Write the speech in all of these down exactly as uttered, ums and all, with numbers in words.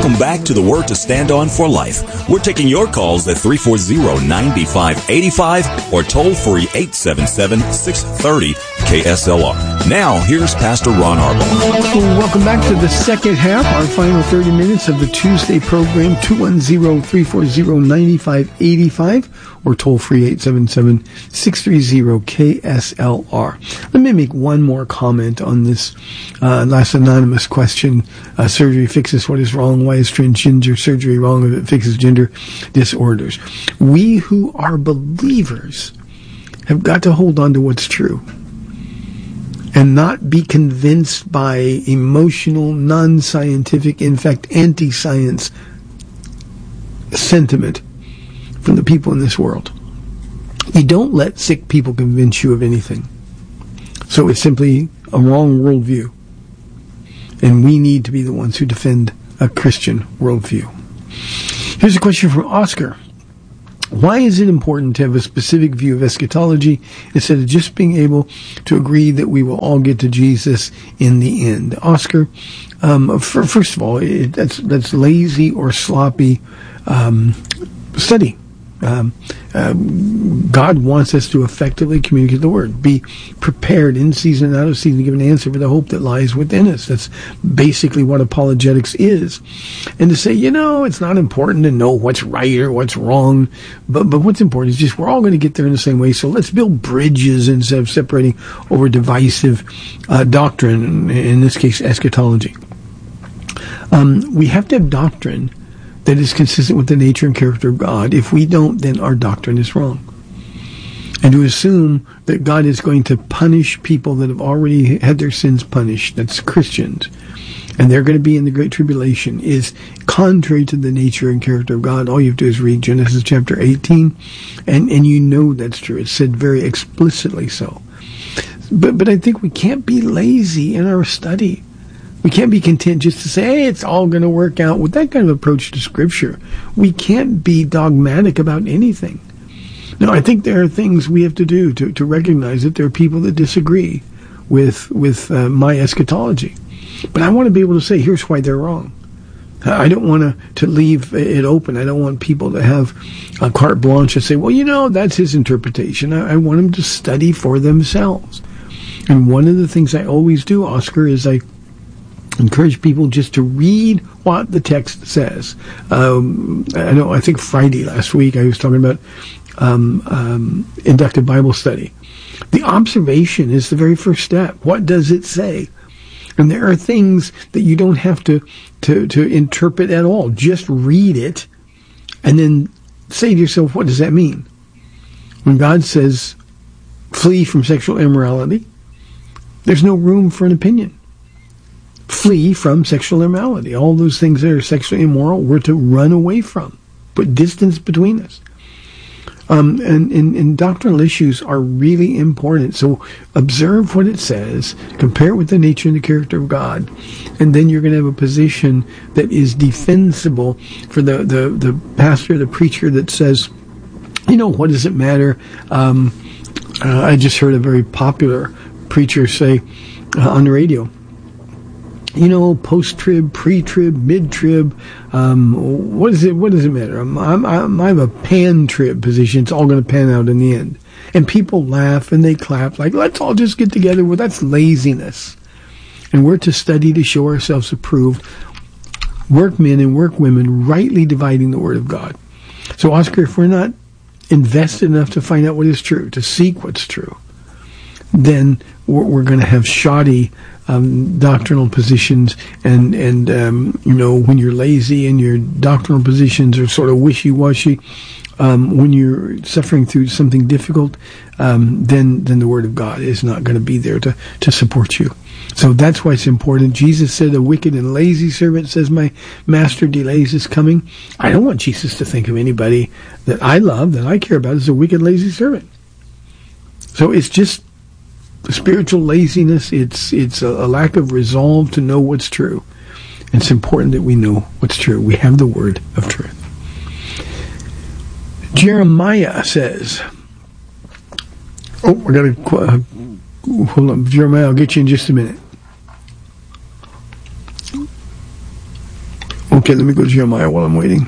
Welcome back to the Word to Stand On for Life. We're taking your calls at three four zero, nine five eight five or toll free eight seven seven, six three zero, K S L R. Now, here's Pastor Ron Arbaugh. Welcome back to the second half, our final thirty minutes of the Tuesday program, two one zero, three four zero, nine five eight five or toll free eight seven seven, six three zero, K S L R. Let me make one more comment on this uh, last anonymous question. Uh, surgery fixes what is wrong. Why is transgender surgery wrong if it fixes gender disorders? We who are believers have got to hold on to what's true and not be convinced by emotional, non-scientific, in fact, anti-science sentiment from the people in this world. You don't let sick people convince you of anything. So it's simply a wrong worldview. And we need to be the ones who defend a Christian worldview. Here's a question from Oscar. Why is it important to have a specific view of eschatology instead of just being able to agree that we will all get to Jesus in the end? Oscar, um, for, first of all, it, that's that's lazy or sloppy um, study. Um, uh, God wants us to effectively communicate the Word. Be prepared in season and out of season to give an answer for the hope that lies within us. That's basically what apologetics is. And to say, you know, it's not important to know what's right or what's wrong, but but what's important is just we're all going to get there in the same way, so let's build bridges instead of separating over divisive uh, doctrine, in this case eschatology. Um, we have to have doctrine that is consistent with the nature and character of God. If we don't, then our doctrine is wrong. And to assume that God is going to punish people that have already had their sins punished, that's Christians, and they're going to be in the Great Tribulation, is contrary to the nature and character of God. All you have to do is read Genesis chapter eighteen, and, and you know that's true. It's said very explicitly so. But, but I think we can't be lazy in our study. We can't be content just to say, hey, it's all going to work out. With that kind of approach to Scripture, we can't be dogmatic about anything. Now, I think there are things we have to do to, to recognize that there are people that disagree with with uh, my eschatology. But I want to be able to say, here's why they're wrong. I don't want to, to leave it open. I don't want people to have a carte blanche and say, well, you know, that's his interpretation. I, I want them to study for themselves. And one of the things I always do, Oscar, is I encourage people just to read what the text says. Um, I know, I think Friday last week I was talking about um, um, inductive Bible study. The observation is the very first step. What does it say? And there are things that you don't have to, to, to interpret at all. Just read it and then say to yourself, what does that mean? When God says, flee from sexual immorality, there's no room for an opinion. Flee from sexual immorality. All those things that are sexually immoral, we're to run away from. Put distance between us. Um, and, and, and doctrinal issues are really important. So observe what it says, compare it with the nature and the character of God, and then you're going to have a position that is defensible for the, the, the pastor, the preacher that says, you know, what does it matter? Um, uh, I just heard a very popular preacher say uh, on the radio, you know, post-trib, pre-trib, mid-trib, um, what is it, what does it matter? I'm, I'm, I'm, I have a pan-trib position. It's all going to pan out in the end. And people laugh and they clap like, let's all just get together. Well, that's laziness. And we're to study to show ourselves approved, workmen and workwomen rightly dividing the Word of God. So, Oscar, if we're not invested enough to find out what is true, to seek what's true, then we're, we're going to have shoddy Um, doctrinal positions, and and um, you know, when you're lazy and your doctrinal positions are sort of wishy-washy, um, when you're suffering through something difficult, um, then then the Word of God is not going to be there to to support you. So that's why it's important. Jesus said, "A wicked and lazy servant says, my master delays his coming." I don't want Jesus to think of anybody that I love, that I care about, as a wicked, lazy servant. So it's just spiritual laziness. It's it's a, a lack of resolve to know what's true. It's important that we know what's true. We have the word of truth. Jeremiah says, oh, we're going to, uh, hold on, Jeremiah, I'll get you in just a minute. Okay, let me go to Jeremiah while I'm waiting.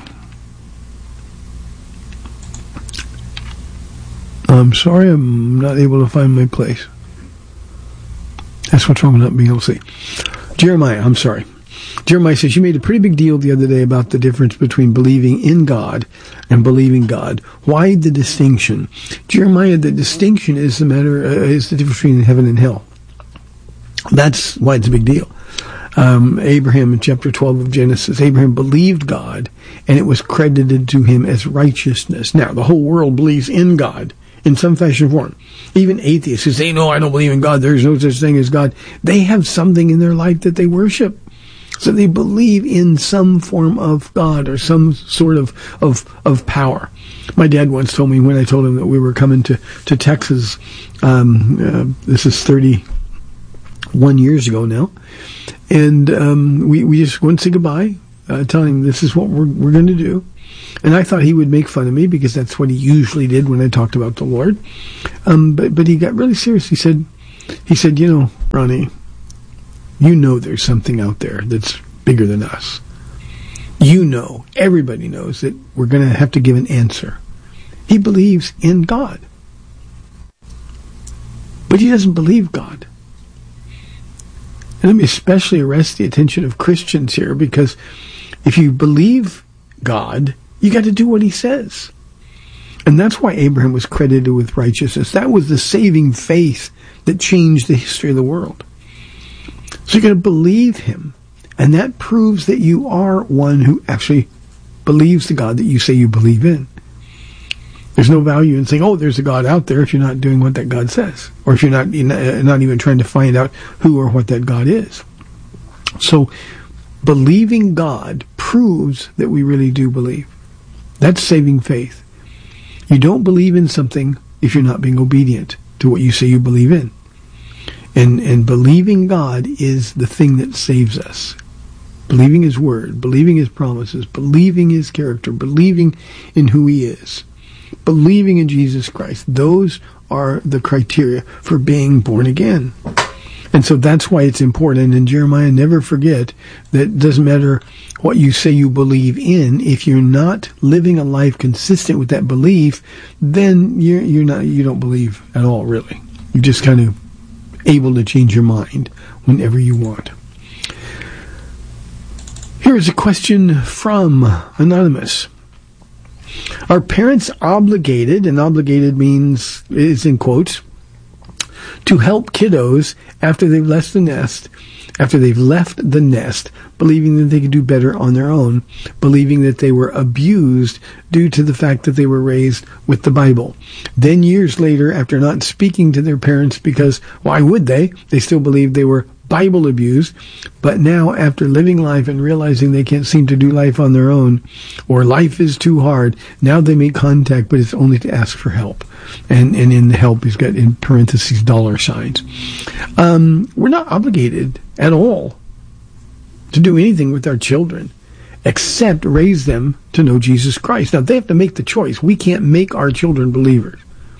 I'm sorry, I'm not able to find my place. That's what's wrong with not being able to see. Jeremiah, I'm sorry. Jeremiah says, you made a pretty big deal the other day about the difference between believing in God and believing God. Why the distinction? Jeremiah, the distinction is the matter, uh, is the difference between heaven and hell. That's why it's a big deal. Um, Abraham in chapter twelve of Genesis, Abraham believed God, and it was credited to him as righteousness. Now, the whole world believes in God in some fashion or form. Even atheists who say, no, I don't believe in God, there's no such thing as God, they have something in their life that they worship. So they believe in some form of God or some sort of, of, of power. My dad once told me when I told him that we were coming to, to Texas, um, uh, this is thirty-one years ago now, and um, we, we just went to say goodbye, uh, telling him this is what we're, we're going to do. And I thought he would make fun of me because that's what he usually did when I talked about the Lord. Um, but, but he got really serious. He said, he said, you know, Ronnie, you know there's something out there that's bigger than us. You know, everybody knows that we're going to have to give an answer. He believes in God. But he doesn't believe God. And let me especially arrest the attention of Christians here, because if you believe God, you got to do what he says. And that's why Abraham was credited with righteousness. That was the saving faith that changed the history of the world. So you're going to believe him. And that proves that you are one who actually believes the God that you say you believe in. There's no value in saying, oh, there's a God out there, if you're not doing what that God says. Or if you're not, you're not even trying to find out who or what that God is. So believing God proves that we really do believe. That's saving faith. You don't believe in something if you're not being obedient to what you say you believe in. And and believing God is the thing that saves us. Believing his word, believing his promises, believing his character, believing in who he is, believing in Jesus Christ. Those are the criteria for being born again. And so that's why it's important. And Jeremiah, never forget that it doesn't matter what you say you believe in. If you're not living a life consistent with that belief, then you're, you're not, you don't believe at all, really. You're just kind of able to change your mind whenever you want. Here is a question from Anonymous. Are parents obligated, and obligated means, is in quotes, to help kiddos after they've left the nest, after they've left the nest, believing that they could do better on their own, believing that they were abused due to the fact that they were raised with the Bible. Then years later, after not speaking to their parents because, why would they? They still believed they were Bible abused. But now, after living life and realizing they can't seem to do life on their own, or life is too hard, now they make contact, but it's only to ask for help. And and in the help, he's got in parentheses dollar signs. Um, we're not obligated at all to do anything with our children except raise them to know Jesus Christ. Now, they have to make the choice. We can't make our children believers.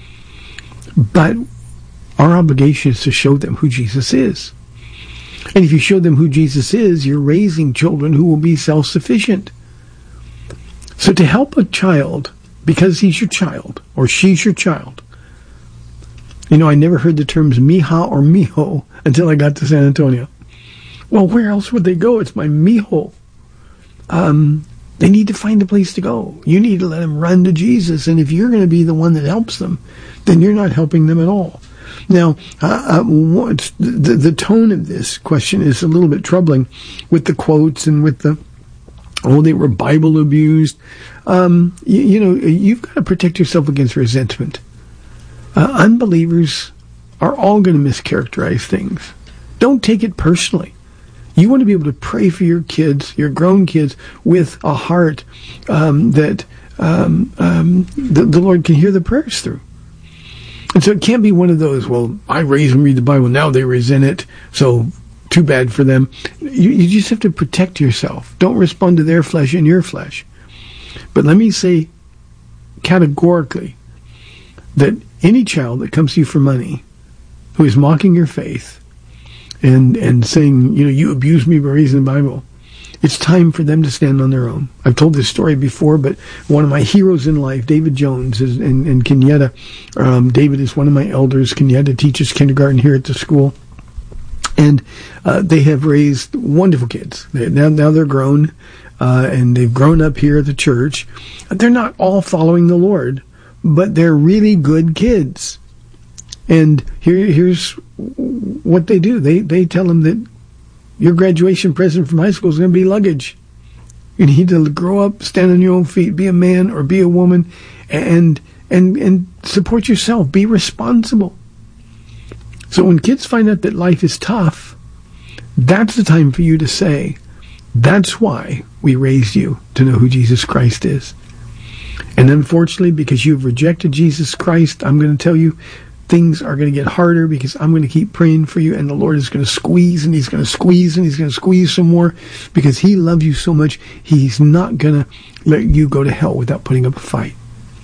But our obligation is to show them who Jesus is. And if you show them who Jesus is, you're raising children who will be self-sufficient. So to help a child, because he's your child, or she's your child. You know, I never heard the terms mija or mijo until I got to San Antonio. Well, where else would they go? It's my mijo. Um, they need to find a place to go. You need to let them run to Jesus. And if you're going to be the one that helps them, then you're not helping them at all. Now, uh, uh, what, the, the tone of this question is a little bit troubling with the quotes and with the, oh, they were Bible abused. Um, you, you know, you've got to protect yourself against resentment. Uh, unbelievers are all going to mischaracterize things. Don't take it personally. You want to be able to pray for your kids, your grown kids, with a heart um, that um, um, the, the Lord can hear the prayers through. And so it can't be one of those, well, I raised them read the Bible, now they resent it, so too bad for them. You, you just have to protect yourself. Don't respond to their flesh and your flesh. But let me say categorically that any child that comes to you for money, who is mocking your faith and, and saying, you know, you abused me by raising the Bible, It's time for them to stand on their own. I've told this story before, but one of my heroes in life, David Jones, is in, in Kenyatta. Um, David is one of my elders. Kenyatta teaches kindergarten here at the school. And uh, they have raised wonderful kids. They're, now, now they're grown, uh, and they've grown up here at the church. They're not all following the Lord, but they're really good kids. And here, here's what they do. They they tell them that your graduation present from high school is going to be luggage. You need to grow up, stand on your own feet, be a man or be a woman, and and and support yourself. Be responsible. So when kids find out that life is tough, that's the time for you to say, that's why we raised you to know who Jesus Christ is. And unfortunately, because you've rejected Jesus Christ, I'm going to tell you, things are going to get harder because I'm going to keep praying for you, and the Lord is going to squeeze, and he's going to squeeze, and he's going to squeeze some more because he loves you so much. He's not going to let you go to hell without putting up a fight.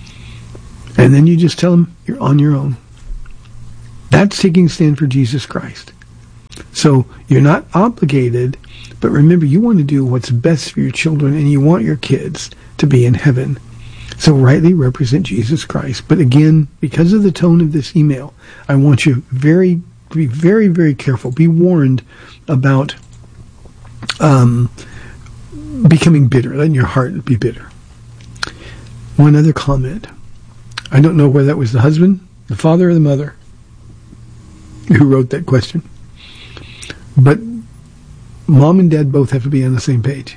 And then you just tell him you're on your own. That's taking a stand for Jesus Christ. So you're not obligated, but remember, you want to do what's best for your children, and you want your kids to be in heaven. So rightly represent Jesus Christ. But again, because of the tone of this email, I want you very, to be very, very careful. Be warned about um, becoming bitter. Letting your heart be bitter. One other comment. I don't know whether that was the husband, the father, or the mother who wrote that question. But mom and dad both have to be on the same page.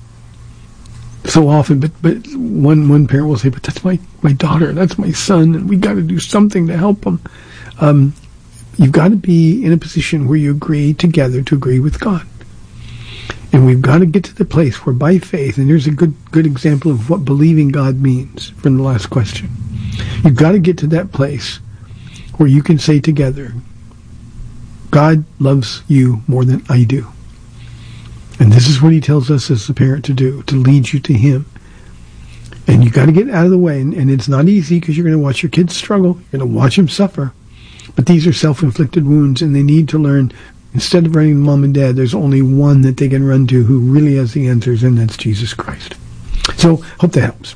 So often, but but one one parent will say, but that's my, my daughter, that's my son, and we got to do something to help them. Um, you've got to be in a position where you agree together to agree with God. And we've got to get to the place where by faith, and here's a good good example of what believing God means from the last question. You've got to get to that place where you can say together, God loves you more than I do. And this is what he tells us as a parent to do, to lead you to him. And you got to get out of the way. And, and it's not easy because you're going to watch your kids struggle. You're going to watch them suffer. But these are self-inflicted wounds, and they need to learn, instead of running to mom and dad, there's only one that they can run to who really has the answers, and that's Jesus Christ. So, hope that helps.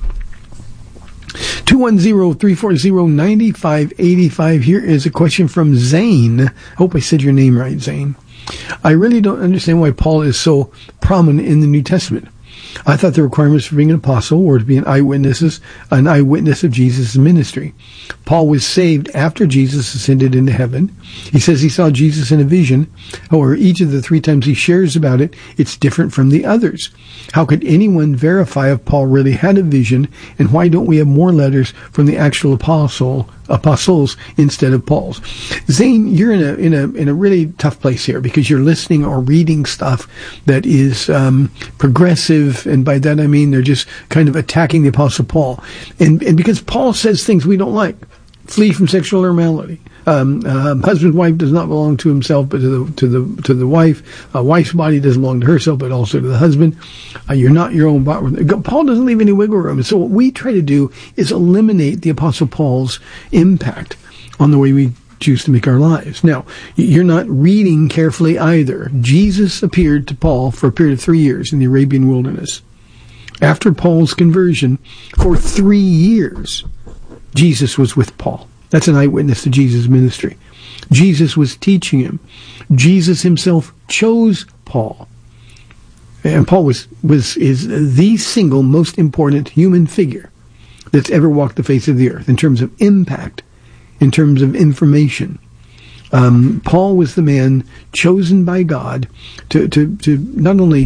two one zero, three four zero, nine five eight five. Here is a question from Zane. I hope I said your name right, Zane. I really don't understand why Paul is so prominent in the New Testament. I thought the requirements for being an apostle were to be an eyewitness, an eyewitness of Jesus' ministry. Paul was saved after Jesus ascended into heaven. He says he saw Jesus in a vision. However, each of the three times he shares about it, it's different from the others. How could anyone verify if Paul really had a vision, and why don't we have more letters from the actual apostle apostles instead of Paul's? Zane, you're in a in a in a really tough place here because you're listening or reading stuff that is um, progressive, and by that I mean they're just kind of attacking the Apostle Paul, and and because Paul says things we don't like. Flee from sexual immorality. Um, uh, husband's wife does not belong to himself, but to the to the to the wife. A wife's body doesn't belong to herself, but also to the husband. Uh, you're not your own body. Paul doesn't leave any wiggle room. And so what we try to do is eliminate the Apostle Paul's impact on the way we choose to make our lives. Now, you're not reading carefully either. Jesus appeared to Paul for a period of three years in the Arabian wilderness. After Paul's conversion, for three years, Jesus was with Paul. That's an eyewitness to Jesus' ministry. Jesus was teaching him. Jesus himself chose Paul. And Paul was, was is the single most important human figure that's ever walked the face of the earth in terms of impact, in terms of information. Um, Paul was the man chosen by God to, to, to not only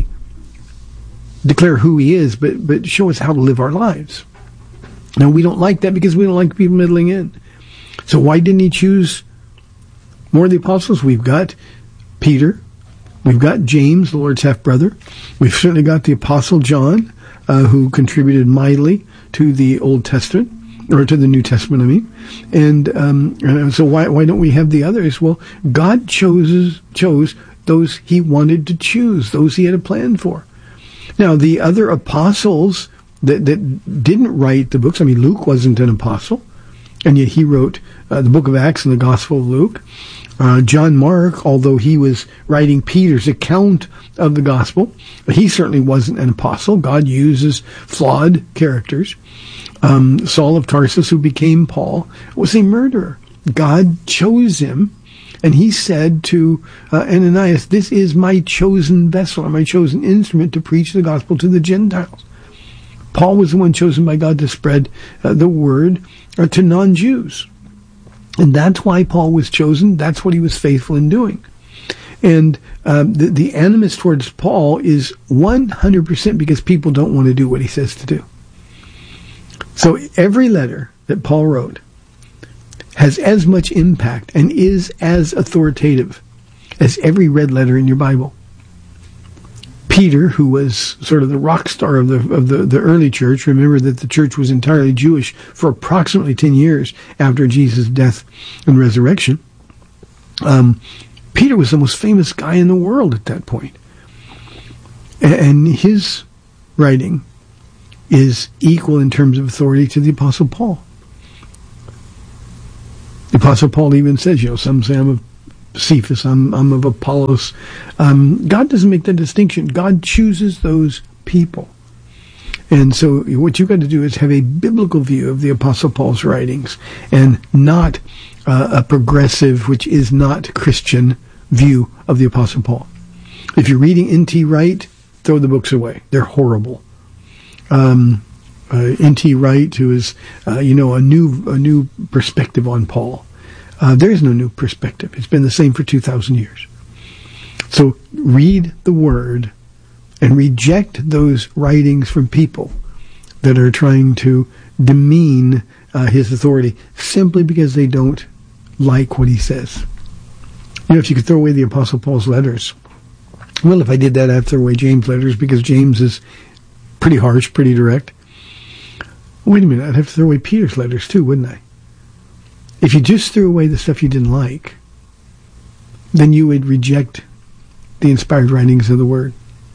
declare who he is, but, but show us how to live our lives. Now, we don't like that because we don't like people middling in. So why didn't he choose more of the apostles? We've got Peter. We've got James, the Lord's half-brother. We've certainly got the Apostle John, uh, who contributed mightily to the Old Testament, or to the New Testament, I mean. And um, so why why don't we have the others? Well, God chooses chose those he wanted to choose, those he had a plan for. Now, the other apostles that, that didn't write the books, I mean, Luke wasn't an apostle, and yet he wrote uh, the book of Acts and the Gospel of Luke. Uh, John Mark, although he was writing Peter's account of the gospel, he certainly wasn't an apostle. God uses flawed characters. Um, Saul of Tarsus, who became Paul, was a murderer. God chose him, and he said to uh, Ananias, "This is my chosen vessel, or my chosen instrument to preach the gospel to the Gentiles." Paul was the one chosen by God to spread uh, the word uh, to non-Jews. And that's why Paul was chosen. That's what he was faithful in doing. And um, the, the animus towards Paul is one hundred percent because people don't want to do what he says to do. So every letter that Paul wrote has as much impact and is as authoritative as every red letter in your Bible. Peter, who was sort of the rock star of the of the, the early church, remember that the church was entirely Jewish for approximately ten years after Jesus' death and resurrection. Um, Peter was the most famous guy in the world at that point. And his writing is equal in terms of authority to the Apostle Paul. The Apostle Paul even says, you know, some say I'm of Cephas, I'm, I'm of Apollos. Um, God doesn't make that distinction. God chooses those people. And so what you've got to do is have a biblical view of the Apostle Paul's writings and not uh, a progressive, which is not Christian, view of the Apostle Paul. If you're reading N T Wright, throw the books away. They're horrible. Um, uh, N T Wright, who is, uh, you know, a new a new perspective on Paul. Uh, there is no new perspective. It's been the same for two thousand years. So read the Word and reject those writings from people that are trying to demean uh, his authority simply because they don't like what he says. You know, if you could throw away the Apostle Paul's letters, well, if I did that, I'd throw away James' letters because James is pretty harsh, pretty direct. Wait a minute, I'd have to throw away Peter's letters too, wouldn't I? If you just threw away the stuff you didn't like, then you would reject the inspired writings of the Word.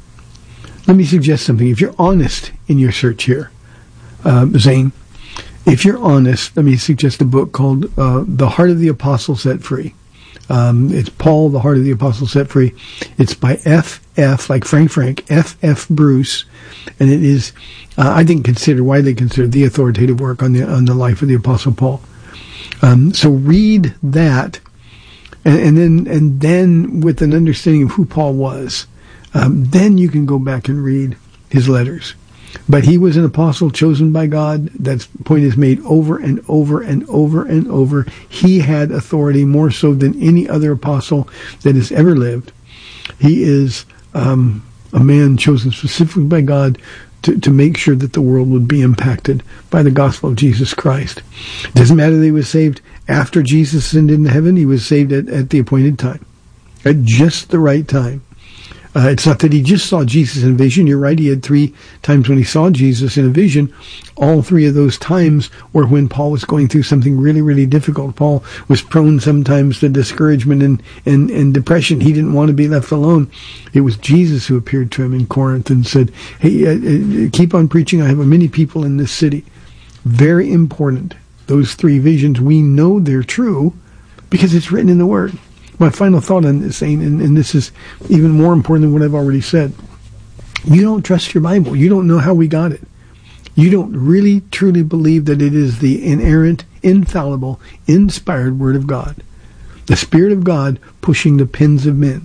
Let me suggest something. If you're honest in your search here, uh, Zane, if you're honest, let me suggest a book called uh, The Heart of the Apostle Set Free. Um, it's Paul, The Heart of the Apostle Set Free. It's by F F, like Frank Frank, F F Bruce, and it is, uh, I think, considered, widely considered the authoritative work on the on the life of the Apostle Paul. Um, so read that, and, and then and then with an understanding of who Paul was, um, then you can go back and read his letters. But he was an apostle chosen by God. That point is made over and over and over and over. He had authority more so than any other apostle that has ever lived. He is um, a man chosen specifically by God To, to make sure that the world would be impacted by the gospel of Jesus Christ. It doesn't matter that he was saved after Jesus ascended into heaven. He was saved at, at the appointed time, at just the right time. Uh, it's not that he just saw Jesus in a vision. You're right, he had three times when he saw Jesus in a vision. All three of those times were when Paul was going through something really, really difficult. Paul was prone sometimes to discouragement and, and, and depression. He didn't want to be left alone. It was Jesus who appeared to him in Corinth and said, hey, uh, uh, keep on preaching. I have many people in this city. Very important. Those three visions, we know they're true because it's written in the Word. My final thought on this, Zane, and, and this is even more important than what I've already said. You don't trust your Bible. You don't know how we got it. You don't really, truly believe that it is the inerrant, infallible, inspired Word of God. The Spirit of God pushing the pens of men.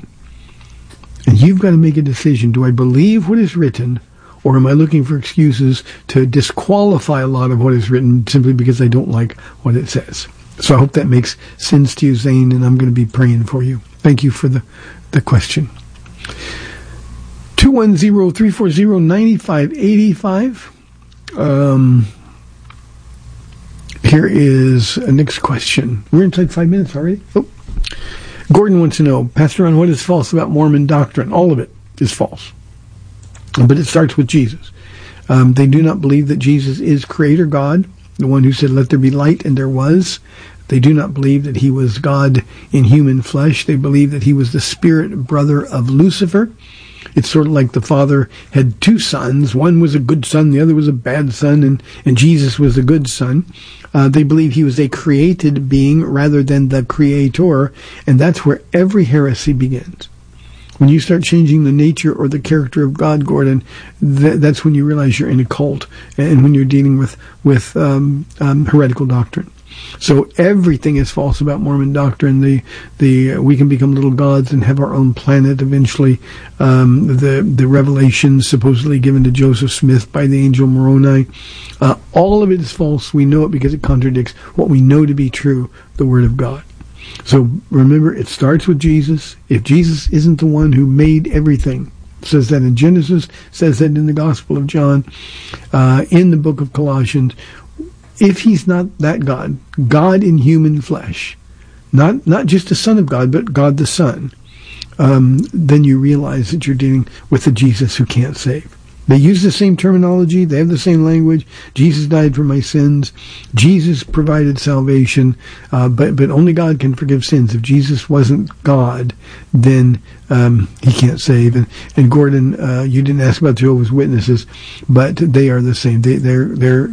And you've got to make a decision. Do I believe what is written, or am I looking for excuses to disqualify a lot of what is written simply because I don't like what it says? So I hope that makes sense to you, Zane, and I'm going to be praying for you. Thank you for the, the question. two one zero, three four zero, nine five eight five. Um, here is a next question. We're inside five minutes already. Oh. Gordon wants to know, Pastor Ron, what is false about Mormon doctrine? All of it is false. But it starts with Jesus. Um, they do not believe that Jesus is Creator God, the one who said, let there be light, and there was. They do not believe that he was God in human flesh. They believe that he was the spirit brother of Lucifer. It's sort of like the father had two sons. One was a good son, the other was a bad son, and, and Jesus was a good son. Uh, they believe he was a created being rather than the creator, and that's where every heresy begins. When you start changing the nature or the character of God, Gordon, th- that's when you realize you're in a cult, and when you're dealing with, with um, um, heretical doctrine. So everything is false about Mormon doctrine. The the uh, we can become little gods and have our own planet eventually. Um, the the revelations supposedly given to Joseph Smith by the angel Moroni, uh, all of it is false. We know it because it contradicts what we know to be true, the Word of God. So remember, it starts with Jesus. If Jesus isn't the one who made everything, says that in Genesis, says that in the Gospel of John, uh, in the book of Colossians. If he's not that God, God in human flesh, not not just the Son of God, but God the Son, um, then you realize that you're dealing with a Jesus who can't save. They use the same terminology. They have the same language. Jesus died for my sins. Jesus provided salvation, uh, but but only God can forgive sins. If Jesus wasn't God, then um, he can't save. And, and Gordon, uh, you didn't ask about Jehovah's Witnesses, but they are the same. They, they're they're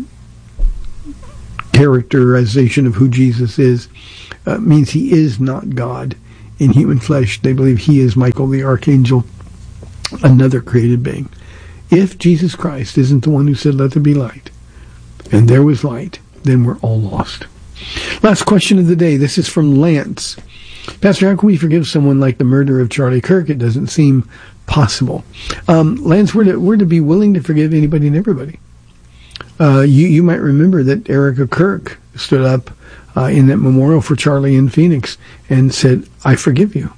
characterization of who Jesus is uh, means he is not God in human flesh. They believe he is Michael the Archangel, another created being. If Jesus Christ isn't the one who said, let there be light, and there was light, then we're all lost. Last question of the day. This is from Lance. Pastor, how can we forgive someone like the murder of Charlie Kirk? It doesn't seem possible. Um, Lance, we're to, we're to be willing to forgive anybody and everybody. Uh, you, you might remember that Erica Kirk stood up uh, in that memorial for Charlie in Phoenix and said, I forgive you.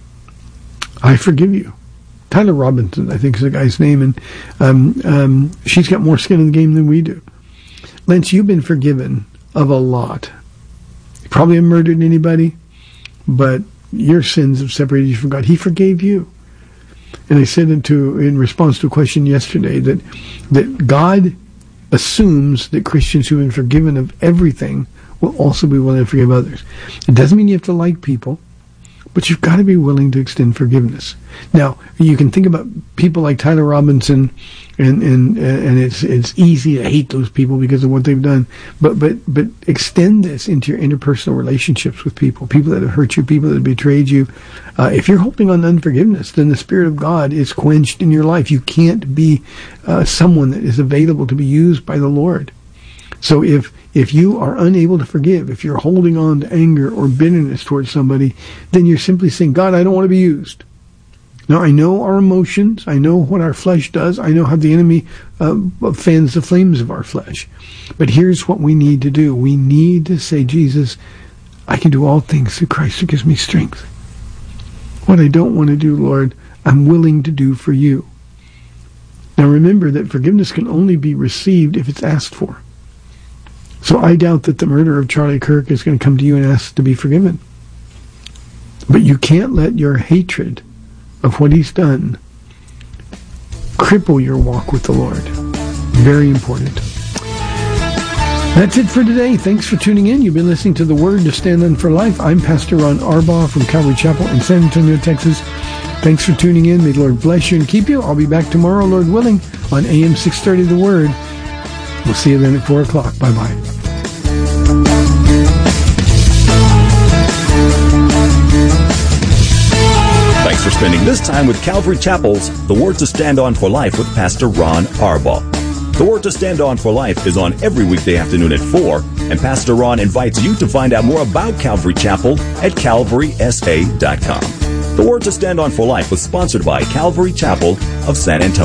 I forgive you. Tyler Robinson, I think is the guy's name, and um, um, she's got more skin in the game than we do. Lance, you've been forgiven of a lot. You probably haven't murdered anybody, but your sins have separated you from God. He forgave you. And I said into, in response to a question yesterday that that God assumes that Christians who have been forgiven of everything will also be willing to forgive others. It doesn't mean you have to like people, but you've got to be willing to extend forgiveness. Now, you can think about people like Tyler Robinson, and and and it's it's easy to hate those people because of what they've done. But but but extend this into your interpersonal relationships with people, people that have hurt you, people that have betrayed you. Uh, if you're holding on to unforgiveness, then the Spirit of God is quenched in your life. You can't be uh, someone that is available to be used by the Lord. So if if you are unable to forgive, if you're holding on to anger or bitterness towards somebody, then you're simply saying, God, I don't want to be used. Now, I know our emotions. I know what our flesh does. I know how the enemy uh, fans the flames of our flesh. But here's what we need to do. We need to say, Jesus, I can do all things through Christ who gives me strength. What I don't want to do, Lord, I'm willing to do for you. Now, remember that forgiveness can only be received if it's asked for. So I doubt that the murderer of Charlie Kirk is going to come to you and ask to be forgiven. But you can't let your hatred of what he's done cripple your walk with the Lord. Very important. That's it for today. Thanks for tuning in. You've been listening to The Word to Stand On for Life. I'm Pastor Ron Arbaugh from Calvary Chapel in San Antonio, Texas. Thanks for tuning in. May the Lord bless you and keep you. I'll be back tomorrow, Lord willing, on A M six thirty The Word. We'll see you then at four o'clock. Bye-bye. Thanks for spending this time with Calvary Chapel's The Word to Stand On for Life with Pastor Ron Arbaugh. The Word to Stand On for Life is on every weekday afternoon at four, and Pastor Ron invites you to find out more about Calvary Chapel at calvary s a dot com. The Word to Stand On for Life was sponsored by Calvary Chapel of San Antonio.